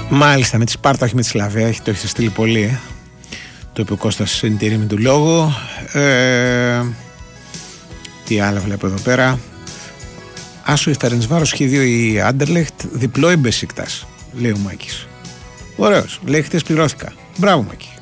Μάλιστα, με τη Σπάρτα, όχι με τη Σλαβία, το έχει στείλει πολύ. Το είπε ο Κώστας στην τήρημη του λόγου. Τι άλλο βλέπω εδώ πέρα. Άσο η Φερεντσβάρος Χ2 η Άντερλεχτ, διπλό η Μπεσίκτας, λέει ο Μάκης. Ωραίος, λέει χτες πληρώθηκα. Μπράβο Μάκη.